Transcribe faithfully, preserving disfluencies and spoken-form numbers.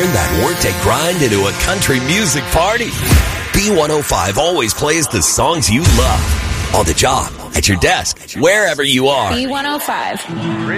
turn that workday grind into a country music party. B one oh five always plays the songs you love. On the job, at your desk, wherever you are. B one oh five.